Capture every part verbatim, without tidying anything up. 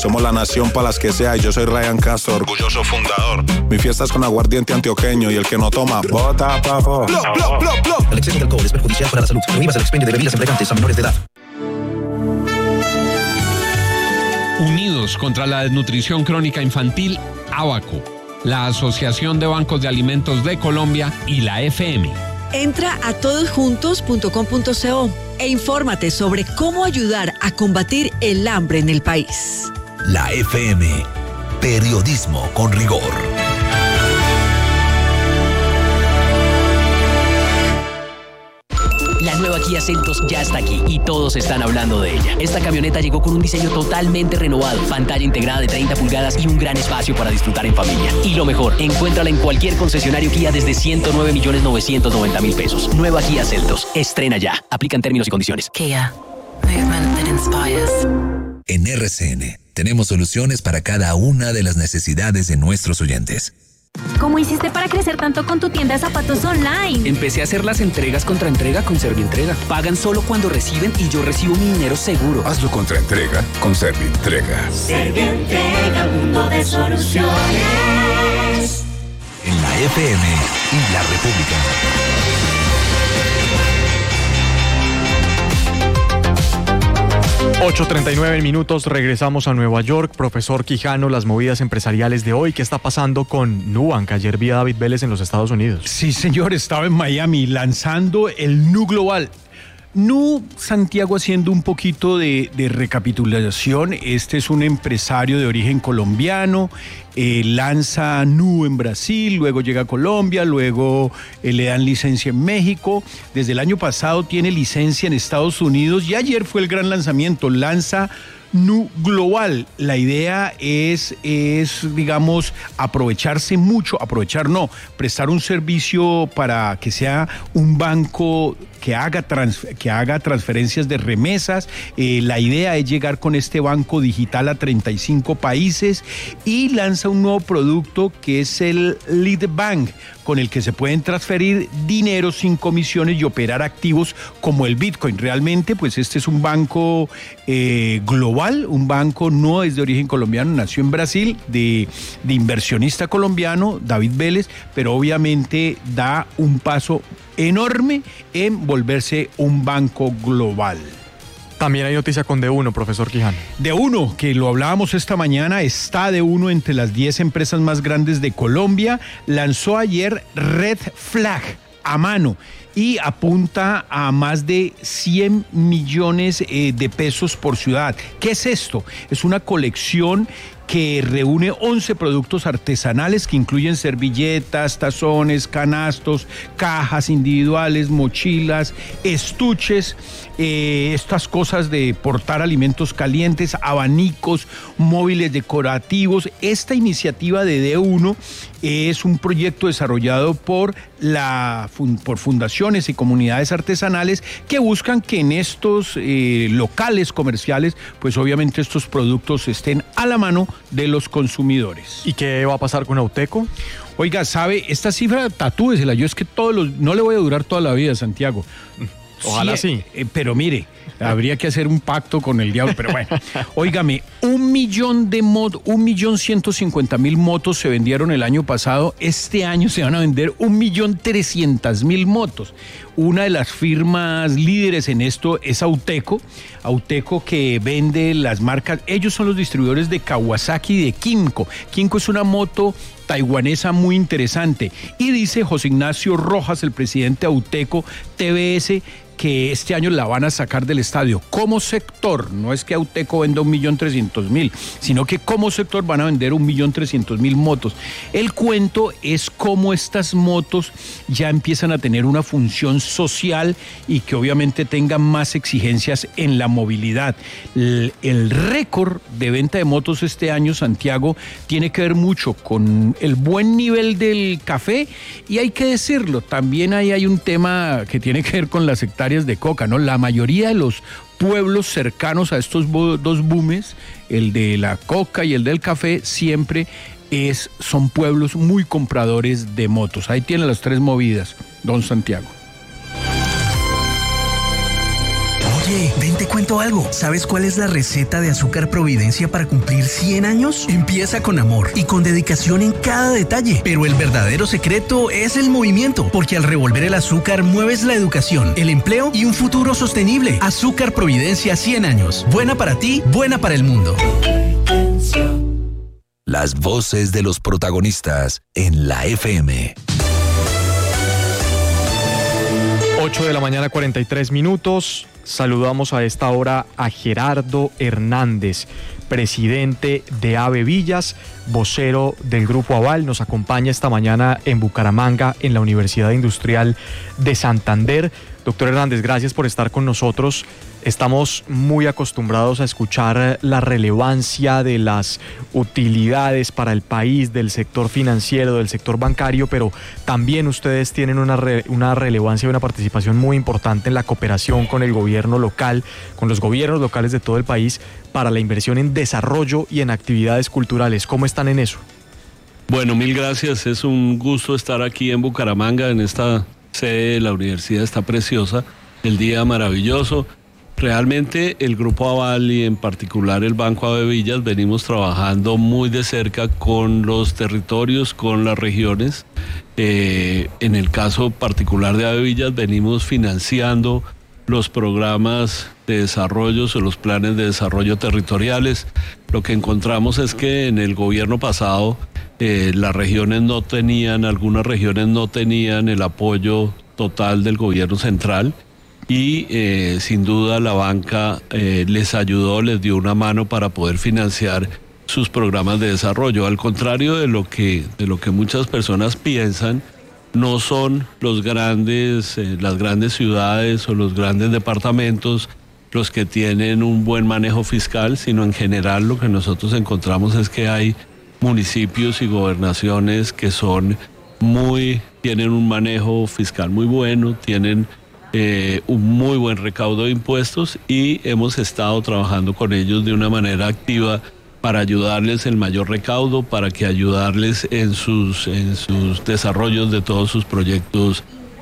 Somos la nación para las que sea y yo soy Ryan Castro, orgulloso fundador. Mi fiesta es con aguardiente antioqueño y el que no toma, bota pavo. Blo, blo, blo, blo. El exceso de alcohol es perjudicial para la salud. Prohíbas el expendio de bebidas embriagantes a menores de edad. Unidos contra la desnutrición crónica infantil, ABACO, la Asociación de Bancos de Alimentos de Colombia y la F M. Entra a todosjuntos punto com punto co e infórmate sobre cómo ayudar a combatir el hambre en el país. La F M, periodismo con rigor. La nueva Kia Seltos ya está aquí y todos están hablando de ella. Esta camioneta llegó con un diseño totalmente renovado, pantalla integrada de treinta pulgadas y un gran espacio para disfrutar en familia. Y lo mejor, encuéntrala en cualquier concesionario Kia desde ciento nueve millones novecientos noventa mil pesos. Nueva Kia Seltos. Estrena ya. Aplican términos y condiciones. Kia. Movement that inspires. En R C N tenemos soluciones para cada una de las necesidades de nuestros oyentes. ¿Cómo hiciste para crecer tanto con tu tienda de zapatos online? Empecé a hacer las entregas contra entrega con Servientrega. Pagan solo cuando reciben y yo recibo mi dinero seguro. Hazlo contra entrega con Servientrega. Servientrega, mundo de soluciones. En la F M y la República. ocho treinta y nueve minutos, regresamos a Nueva York. Profesor Quijano, las movidas empresariales de hoy, ¿qué está pasando con Nubank? Ayer vi a David Vélez en los Estados Unidos. Sí, señor, estaba en Miami lanzando el Nu Global. Nu, Santiago, haciendo un poquito de, de recapitulación, este es un empresario de origen colombiano, eh, lanza Nu en Brasil, luego llega a Colombia, luego eh, le dan licencia en México, desde el año pasado tiene licencia en Estados Unidos y ayer fue el gran lanzamiento, lanza Nu Global. La idea es, es, digamos, aprovecharse mucho, aprovechar no, prestar un servicio para que sea un banco que haga, trans, que haga transferencias de remesas. Eh, la idea es llegar con este banco digital a treinta y cinco países y lanza un nuevo producto que es el Lead Bank, con el que se pueden transferir dinero sin comisiones y operar activos como el Bitcoin. Realmente, pues este es un banco eh, global, un banco no es de origen colombiano, nació en Brasil, de, de inversionista colombiano, David Vélez, pero obviamente da un paso enorme en volverse un banco global. También hay noticia con D uno, profesor Quijano. D uno, que lo hablábamos esta mañana, está D uno entre las diez empresas más grandes de Colombia. Lanzó ayer Red Flag a mano y apunta a más de cien millones eh, de pesos por ciudad. ¿Qué es esto? Es una colección que reúne once productos artesanales que incluyen servilletas, tazones, canastos, cajas individuales, mochilas, estuches, eh, estas cosas de portar alimentos calientes, abanicos, móviles decorativos. Esta iniciativa de D uno es un proyecto desarrollado por, la, por fundaciones y comunidades artesanales que buscan que en estos eh, locales comerciales, pues obviamente estos productos estén a la mano de los consumidores. ¿Y qué va a pasar con Auteco? Oiga, ¿sabe? Esta cifra, tatúesela. Yo es que todos los, no le voy a durar toda la vida, Santiago. Ojalá sí. sí. Eh, pero mire, habría que hacer un pacto con el diablo, pero bueno. Óigame, un millón de motos, un millón ciento cincuenta mil motos se vendieron el año pasado. Este año se van a vender un millón trescientas mil motos. Una de las firmas líderes en esto es Auteco. Auteco, que vende las marcas, ellos son los distribuidores de Kawasaki y de Kymco. Kymco es una moto taiwanesa muy interesante. Y dice José Ignacio Rojas, el presidente de Auteco T V S, que este año la van a sacar del estadio. Como sector, no es que Auteco venda un millón trescientos mil, sino que como sector van a vender un millón trescientos mil motos. El cuento es cómo estas motos ya empiezan a tener una función social y que obviamente tengan más exigencias en la movilidad. El, el récord de venta de motos este año, Santiago, tiene que ver mucho con el buen nivel del café y hay que decirlo, también ahí hay un tema que tiene que ver con las hectáreas de coca, ¿no? La mayoría de los pueblos cercanos a estos dos booms, el de la coca y el del café, siempre es, son pueblos muy compradores de motos. Ahí tiene las tres movidas, don Santiago. Oye, ven te cuento algo. ¿Sabes cuál es la receta de Azúcar Providencia para cumplir cien años? Empieza con amor y con dedicación en cada detalle. Pero el verdadero secreto es el movimiento, porque al revolver el azúcar mueves la educación, el empleo y un futuro sostenible. Azúcar Providencia cien años. Buena para ti, buena para el mundo. Las voces de los protagonistas en la F M. ocho de la mañana, cuarenta y tres minutos. Saludamos a esta hora a Gerardo Hernández, presidente de AVE Villas, vocero del Grupo Aval. Nos acompaña esta mañana en Bucaramanga, en la Universidad Industrial de Santander. Doctor Hernández, gracias por estar con nosotros. Estamos muy acostumbrados a escuchar la relevancia de las utilidades para el país, del sector financiero, del sector bancario, pero también ustedes tienen una, re, una relevancia y una participación muy importante en la cooperación con el gobierno local, con los gobiernos locales de todo el país, para la inversión en desarrollo y en actividades culturales. ¿Cómo están en eso? Bueno, mil gracias. Es un gusto estar aquí en Bucaramanga, en esta sede de la universidad. Está preciosa, el día maravilloso. Realmente el Grupo Aval y en particular el Banco AVE Villas venimos trabajando muy de cerca con los territorios, con las regiones. Eh, en el caso particular de AVE Villas venimos financiando los programas de desarrollo o los planes de desarrollo territoriales. Lo que encontramos es que en el gobierno pasado eh, las regiones no tenían, algunas regiones no tenían el apoyo total del gobierno central. Y eh, sin duda la banca eh, les ayudó, les dio una mano para poder financiar sus programas de desarrollo. Al contrario de lo que, de lo que muchas personas piensan, no son los grandes, eh, las grandes ciudades o los grandes departamentos los que tienen un buen manejo fiscal, sino en general lo que nosotros encontramos es que hay municipios y gobernaciones que son muy, tienen un manejo fiscal muy bueno, tienen Eh, un muy buen recaudo de impuestos y hemos estado trabajando con ellos de una manera activa para ayudarles el mayor recaudo, para que ayudarles en sus, en sus desarrollos de todos sus proyectos,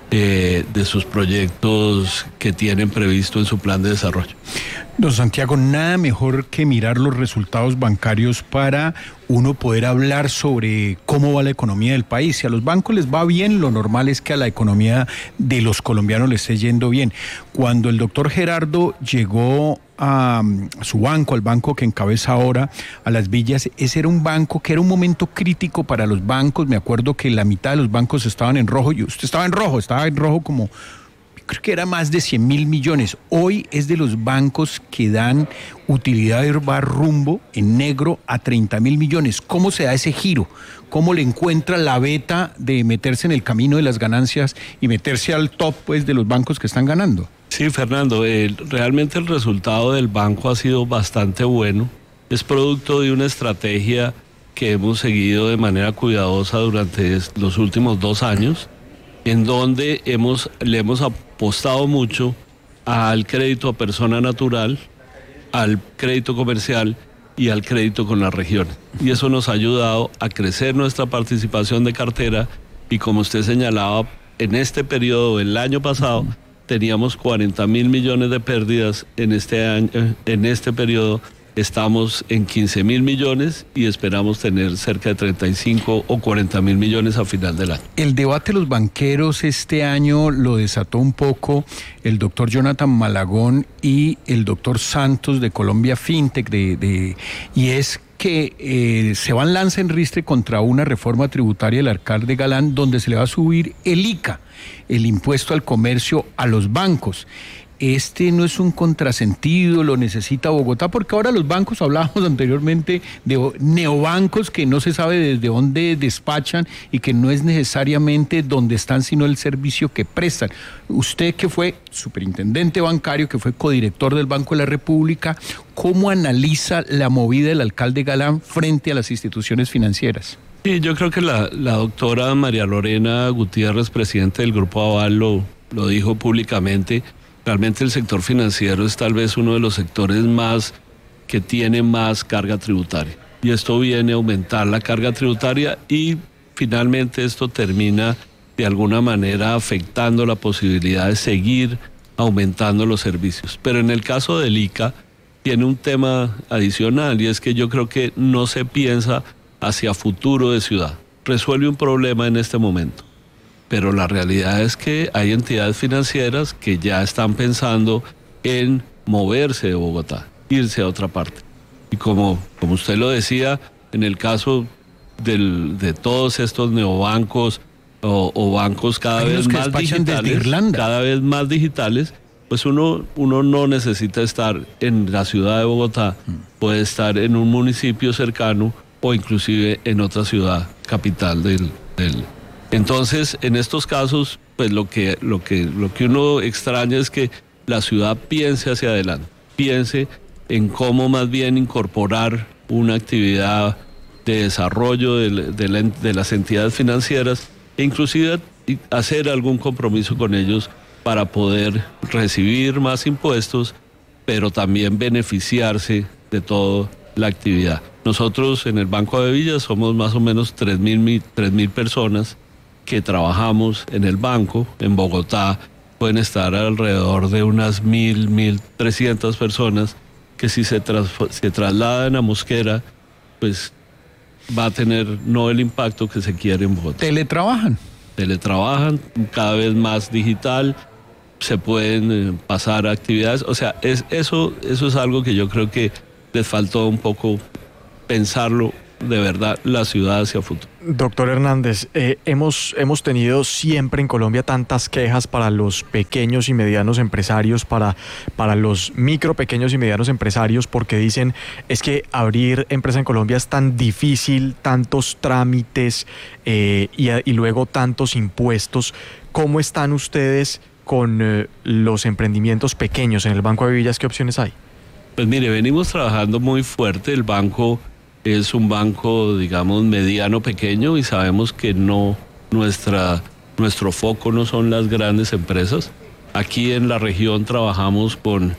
eh, de sus proyectos que tienen previsto en su plan de desarrollo. Don Santiago, nada mejor que mirar los resultados bancarios para uno poder hablar sobre cómo va la economía del país. Si a los bancos les va bien, lo normal es que a la economía de los colombianos les esté yendo bien. Cuando el doctor Gerardo llegó a, a su banco, al banco que encabeza ahora, a Las Villas, ese era un banco que era un momento crítico para los bancos. Me acuerdo que la mitad de los bancos estaban en rojo, y usted estaba en rojo, estaba en rojo como... creo que era más de cien mil millones. Hoy es de los bancos que dan utilidad y va rumbo en negro a treinta mil millones. ¿Cómo se da ese giro? ¿Cómo le encuentra la beta de meterse en el camino de las ganancias y meterse al top, pues, de los bancos que están ganando? Sí, Fernando, eh, realmente el resultado del banco ha sido bastante bueno. Es producto de una estrategia que hemos seguido de manera cuidadosa durante los últimos dos años, en donde hemos, le hemos apostado mucho al crédito a persona natural, al crédito comercial y al crédito con las regiones. Y eso nos ha ayudado a crecer nuestra participación de cartera y, como usted señalaba, en este periodo, el año pasado, teníamos cuarenta mil millones de pérdidas. En este año, en este periodo estamos en quince mil millones y esperamos tener cerca de treinta y cinco o cuarenta mil millones a final del año. El debate de los banqueros este año lo desató un poco el doctor Jonathan Malagón y el doctor Santos de Colombia Fintech, de, de, y es que eh, se van lanza en ristre contra una reforma tributaria del alcalde Galán, donde se le va a subir el I C A, el impuesto al comercio, a los bancos. Este no es un contrasentido, lo necesita Bogotá, porque ahora los bancos, hablábamos anteriormente de neobancos que no se sabe desde dónde despachan y que no es necesariamente donde están, sino el servicio que prestan. Usted, que fue superintendente bancario, que fue codirector del Banco de la República, ¿cómo analiza la movida del alcalde Galán frente a las instituciones financieras? Sí, yo creo que la, la doctora María Lorena Gutiérrez, presidente del Grupo Aval, lo, lo dijo públicamente. Realmente el sector financiero es tal vez uno de los sectores más que tiene más carga tributaria. Y esto viene a aumentar la carga tributaria y finalmente esto termina de alguna manera afectando la posibilidad de seguir aumentando los servicios. Pero en el caso del I C A tiene un tema adicional y es que yo creo que no se piensa hacia futuro de ciudad. Resuelve un problema en este momento. Pero la realidad es que hay entidades financieras que ya están pensando en moverse de Bogotá, irse a otra parte. Y como, como usted lo decía, en el caso del, de todos estos neobancos o, o bancos cada hay vez unos que más despachan desde digitales, Irlanda. cada vez más digitales, pues uno, uno no necesita estar en la ciudad de Bogotá, puede estar en un municipio cercano o inclusive en otra ciudad capital del, del entonces en estos casos pues lo que lo que lo que uno extraña es que la ciudad piense hacia adelante, piense en cómo más bien incorporar una actividad de desarrollo de, de, la, de las entidades financieras e inclusive hacer algún compromiso con ellos para poder recibir más impuestos, pero también beneficiarse de toda la actividad. Nosotros en el Banco Avevillas somos más o menos tres mil personas que trabajamos en el banco. En Bogotá pueden estar alrededor de unas mil, mil trescientas personas que si se, tras, se trasladan a Mosquera, pues va a tener no el impacto que se quiere en Bogotá. ¿Teletrabajan? Teletrabajan, cada vez más digital, se pueden eh, pasar actividades, o sea, es, eso, eso es algo que yo creo que les faltó un poco pensarlo de verdad la ciudad hacia futuro. Doctor Hernández, eh, hemos, hemos tenido siempre en Colombia tantas quejas para los pequeños y medianos empresarios, para, para los micro, pequeños y medianos empresarios, porque dicen es que abrir empresa en Colombia es tan difícil, tantos trámites eh, y, y luego tantos impuestos. ¿Cómo están ustedes con eh, los emprendimientos pequeños en el Banco Avevillas? ¿Qué opciones hay? Pues mire, venimos trabajando muy fuerte. El banco es un banco, digamos, mediano, pequeño, y sabemos que no, nuestra, nuestro foco no son las grandes empresas. Aquí en la región trabajamos con,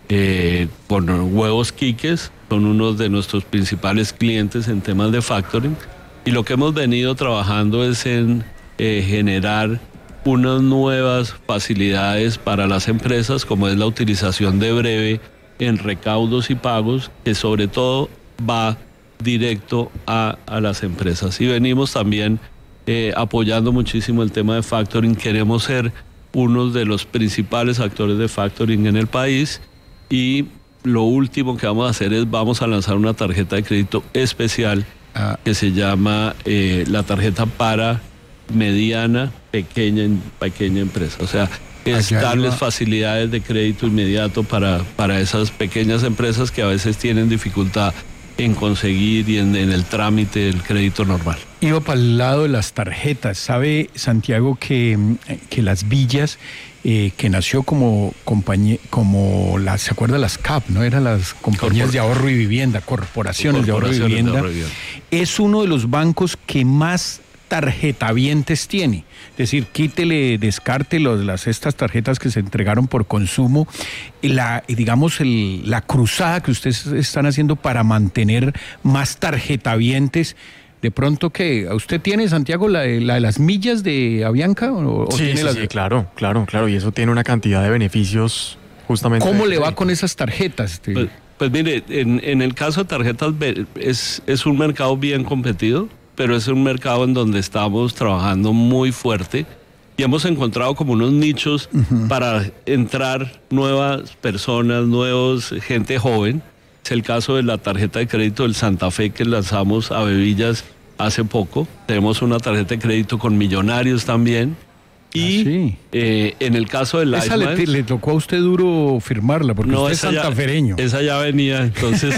eh, con Huevos Quiques, son uno de nuestros principales clientes en temas de factoring, y lo que hemos venido trabajando es en eh, generar unas nuevas facilidades para las empresas, como es la utilización de breve en recaudos y pagos, que sobre todo va directo a, a las empresas. Y venimos también eh, apoyando muchísimo el tema de factoring. Queremos ser uno de los principales actores de factoring en el país, y lo último que vamos a hacer es vamos a lanzar una tarjeta de crédito especial ah. que se llama eh, la tarjeta para mediana, pequeña, pequeña empresa. O sea, es Allá darles iba. facilidades de crédito inmediato para, para esas pequeñas empresas que a veces tienen dificultad en conseguir y en, en el trámite del crédito normal. Iba para el lado de las tarjetas. Sabe, Santiago, que, que Las Villas, eh, que nació como compañía, como las, ¿se acuerda? Las C A P, ¿no? Eran las compañías Corpor- de ahorro y vivienda, corporaciones, corporaciones de, ahorro y vivienda. de ahorro y vivienda. Es uno de los bancos que más tarjetavientes tiene, es decir, quítele, descarte los, las, estas tarjetas que se entregaron por consumo, la, digamos, el, la cruzada que ustedes están haciendo para mantener más tarjetavientes. De pronto, ¿qué? ¿Usted tiene, Santiago, la, la de las millas de Avianca? ¿O, sí, o tiene sí, las... sí, claro, claro, claro, y eso tiene una cantidad de beneficios justamente. ¿Cómo le va con esas tarjetas? Pues, pues mire, en, en el caso de tarjetas es, es un mercado bien competido, pero es un mercado en donde estamos trabajando muy fuerte y hemos encontrado como unos nichos uh-huh. para entrar nuevas personas, nuevos, gente joven. Es el caso de la tarjeta de crédito del Santa Fe que lanzamos a Avevillas hace poco. Tenemos una tarjeta de crédito con Millonarios también. Y ah, sí. eh, en el caso de Esa le, le tocó a usted duro firmarla, porque no, usted es santafereño. Ya, esa ya venía, entonces.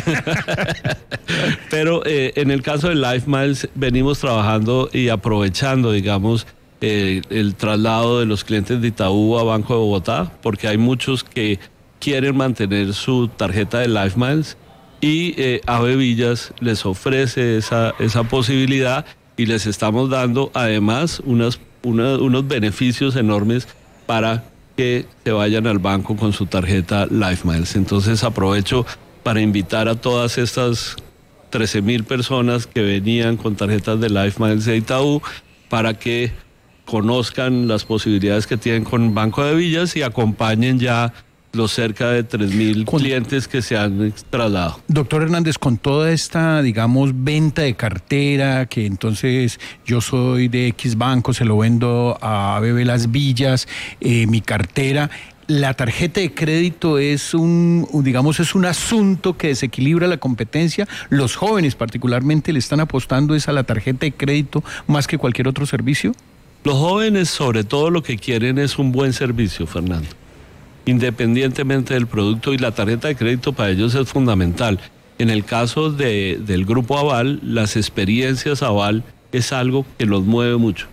Pero eh, en el caso de Life Miles venimos trabajando y aprovechando, digamos, eh, el traslado de los clientes de Itaú a Banco de Bogotá, porque hay muchos que quieren mantener su tarjeta de Life Miles y eh, Avevillas les ofrece esa, esa posibilidad y les estamos dando además unas Una, unos beneficios enormes para que se vayan al banco con su tarjeta Life Miles. Entonces aprovecho para invitar a todas estas trece mil personas que venían con tarjetas de Life Miles de Itaú para que conozcan las posibilidades que tienen con Banco de Villas y acompañen ya los cerca de tres mil clientes que se han trasladado. Doctor Hernández, con toda esta, digamos, venta de cartera, que entonces yo soy de X banco, se lo vendo a B B Las Villas, eh, mi cartera, la tarjeta de crédito es un, digamos, es un asunto que desequilibra la competencia. Los jóvenes particularmente le están apostando es a la tarjeta de crédito más que cualquier otro servicio. Los jóvenes sobre todo lo que quieren es un buen servicio, Fernando. Independientemente del producto, y la tarjeta de crédito para ellos es fundamental. En el caso de, del Grupo Aval, las experiencias Aval es algo que los mueve mucho.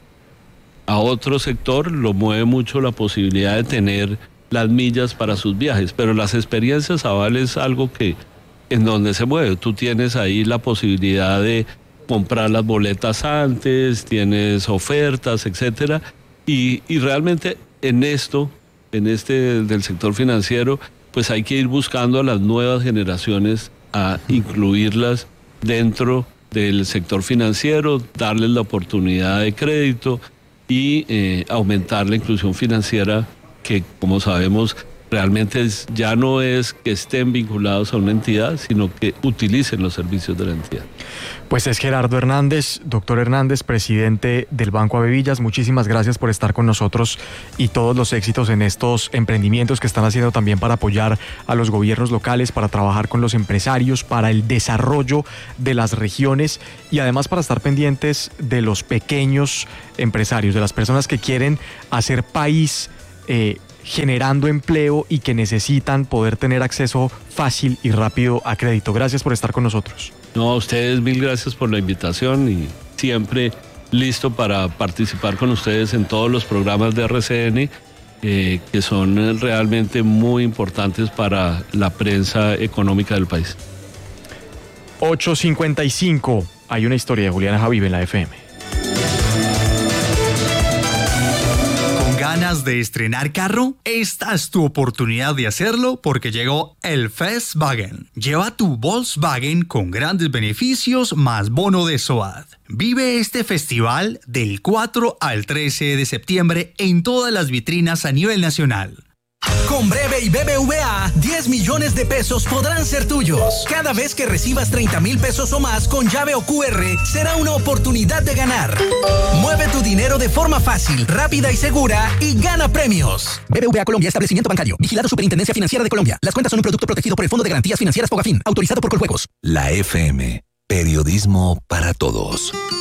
A otro sector lo mueve mucho la posibilidad de tener las millas para sus viajes, pero las experiencias Aval es algo que en donde se mueve. Tú tienes ahí la posibilidad de comprar las boletas antes, tienes ofertas, etcétera, y, y realmente en esto, en este del sector financiero, pues hay que ir buscando a las nuevas generaciones, a incluirlas dentro del sector financiero, darles la oportunidad de crédito y eh, aumentar la inclusión financiera, que como sabemos realmente es, ya no es que estén vinculados a una entidad, sino que utilicen los servicios de la entidad. Pues es Gerardo Hernández, doctor Hernández, presidente del Banco A B Villas. Muchísimas gracias por estar con nosotros y todos los éxitos en estos emprendimientos que están haciendo también para apoyar a los gobiernos locales, para trabajar con los empresarios, para el desarrollo de las regiones y además para estar pendientes de los pequeños empresarios, de las personas que quieren hacer país eh, generando empleo y que necesitan poder tener acceso fácil y rápido a crédito. Gracias por estar con nosotros. No, a ustedes mil gracias por la invitación y siempre listo para participar con ustedes en todos los programas de R C N eh, que son realmente muy importantes para la prensa económica del país. ocho cincuenta y cinco. Hay una historia de Juliana Javive en la F M. ¿Ganas de estrenar carro? Esta es tu oportunidad de hacerlo porque llegó el Festwagen. Lleva tu Volkswagen con grandes beneficios más bono de SOAT. Vive este festival del cuatro al trece de septiembre en todas las vitrinas a nivel nacional. Con Breve y B B V A, diez millones de pesos podrán ser tuyos. Cada vez que recibas treinta mil pesos o más con llave o Q R, será una oportunidad de ganar. Mueve tu dinero de forma fácil, rápida y segura y gana premios. B B V A Colombia, establecimiento bancario. Vigilado Superintendencia Financiera de Colombia. Las cuentas son un producto protegido por el Fondo de Garantías Financieras Fogafín, autorizado por Coljuegos. La F M, periodismo para todos.